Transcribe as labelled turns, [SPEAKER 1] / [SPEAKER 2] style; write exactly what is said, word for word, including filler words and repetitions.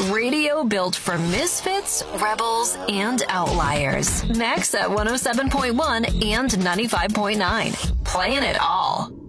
[SPEAKER 1] Radio built for misfits, rebels, and outliers. Max at one oh seven point one and ninety-five point nine. Playing it all.